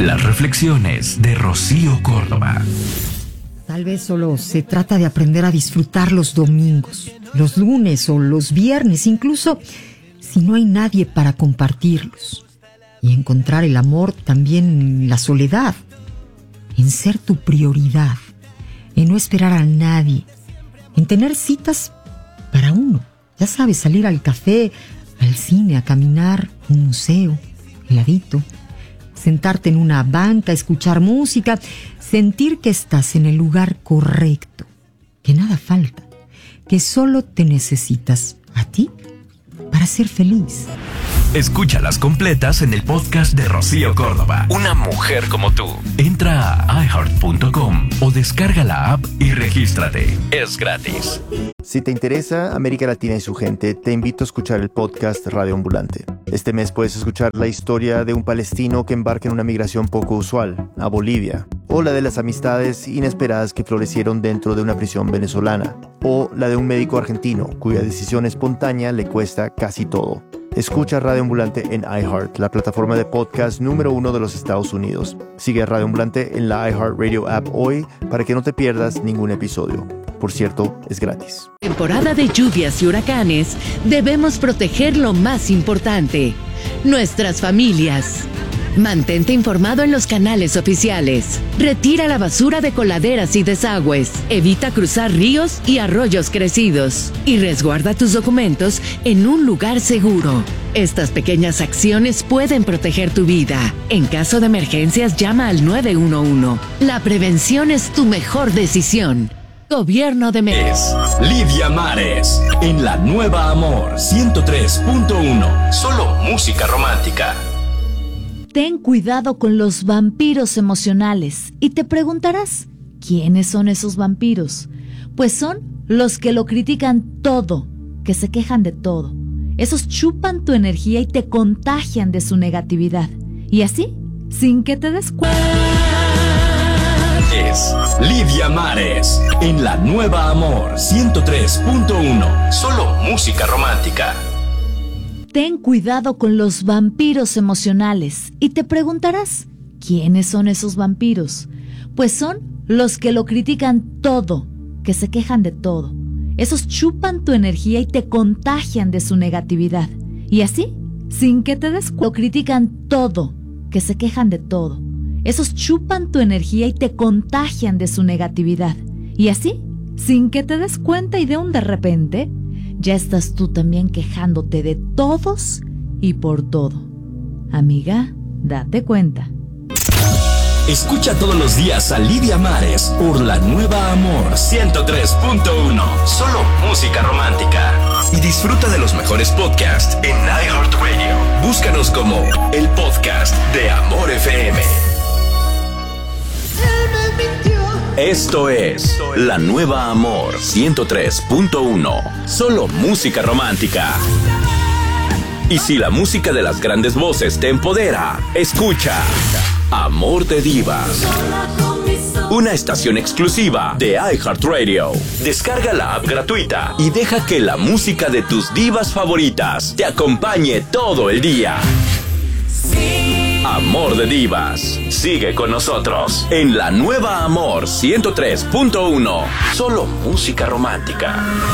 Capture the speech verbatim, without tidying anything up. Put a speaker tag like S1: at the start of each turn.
S1: Las reflexiones de Rocío Córdoba.
S2: Tal vez solo se trata de aprender a disfrutar los domingos, los lunes o los viernes, incluso si no hay nadie para compartirlos. Y encontrar el amor también en la soledad, en ser tu prioridad, en no esperar a nadie, en tener citas para uno. Ya sabes, salir al café, al cine, a caminar, un museo, heladito, sentarte en una banca, escuchar música, sentir que estás en el lugar correcto, que nada falta, que solo te necesitas a ti para ser feliz.
S1: Escúchalas completas en el podcast de Rocío Córdoba. Una mujer como tú. Entra a i heart punto com o descarga la app y regístrate. Es gratis.
S3: Si te interesa América Latina y su gente, te invito a escuchar el podcast Radio Ambulante. Este mes puedes escuchar la historia de un palestino que embarca en una migración poco usual, a Bolivia, o la de las amistades inesperadas que florecieron dentro de una prisión venezolana, o la de un médico argentino cuya decisión espontánea le cuesta casi todo. Escucha Radio Ambulante en iHeart, la plataforma de podcast número uno de los Estados Unidos. Sigue a Radio Ambulante en la iHeartRadio app hoy para que no te pierdas ningún episodio. Por cierto, es gratis.
S4: Temporada de lluvias y huracanes, debemos proteger lo más importante, nuestras familias. Mantente informado en los canales oficiales. Retira la basura de coladeras y desagües. Evita cruzar ríos y arroyos crecidos. Y resguarda tus documentos en un lugar seguro. Estas pequeñas acciones pueden proteger tu vida. En caso de emergencias, llama al nueve uno uno. La prevención es tu mejor decisión. Gobierno de México.
S1: Es Lidia Mares en La Nueva Amor ciento tres punto uno. Solo música romántica.
S5: Ten cuidado con los vampiros emocionales. Y te preguntarás, ¿quiénes son esos vampiros? Pues son los que lo critican todo, que se quejan de todo. Esos chupan tu energía y te contagian de su negatividad. Y así, sin que te des cuenta.
S1: Es Lidia Mares en La Nueva Amor ciento tres punto uno. Solo música romántica.
S5: Ten cuidado con los vampiros emocionales. Y te preguntarás, ¿quiénes son esos vampiros? Pues son los que lo critican todo, que se quejan de todo. Esos chupan tu energía y te contagian de su negatividad. Y así, sin que te des cuenta, lo critican todo, que se quejan de todo. Esos chupan tu energía y te contagian de su negatividad. Y así, sin que te des cuenta y de un de repente, ya estás tú también quejándote de todos y por todo. Amiga, date cuenta.
S1: Escucha todos los días a Lidia Mares por La Nueva Amor ciento tres punto uno. Solo música romántica. Y disfruta de los mejores podcasts en iHeartRadio. Búscanos como el podcast de Amor F M. Esto es La Nueva Amor ciento tres punto uno. Solo música romántica. Y si la música de las grandes voces te empodera, escucha Amor de Divas. Una estación exclusiva de iHeartRadio. Descarga la app gratuita y deja que la música de tus divas favoritas te acompañe todo el día. Amor de Divas. Sigue con nosotros en La Nueva Amor ciento tres punto uno. Solo música romántica.